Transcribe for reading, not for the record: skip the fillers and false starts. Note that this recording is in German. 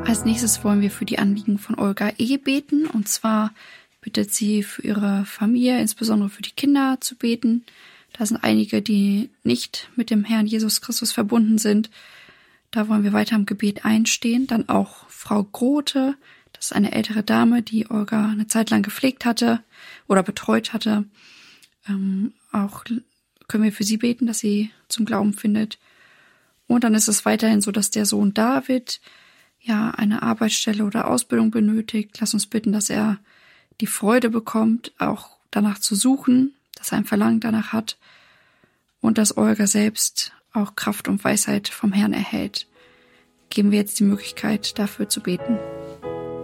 Als nächstes wollen wir für die Anliegen von Olga E. beten. Und zwar bittet sie für ihre Familie, insbesondere für die Kinder, zu beten. Da sind einige, die nicht mit dem Herrn Jesus Christus verbunden sind. Da wollen wir weiter im Gebet einstehen. Dann auch Frau Grote, das ist eine ältere Dame, die Olga eine Zeit lang gepflegt hatte oder betreut hatte. Auch können wir für sie beten, dass sie zum Glauben findet. Und dann ist es weiterhin so, dass der Sohn David eine Arbeitsstelle oder Ausbildung benötigt. Lass uns bitten, dass er die Freude bekommt, auch danach zu suchen, dass er ein Verlangen danach hat und dass Olga selbst auch Kraft und Weisheit vom Herrn erhält. Geben wir jetzt die Möglichkeit, dafür zu beten.